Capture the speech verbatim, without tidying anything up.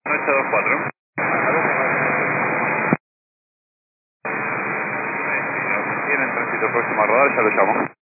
ocho dos cuatro. Tienen tránsito próximo a rodar, ya lo llamo.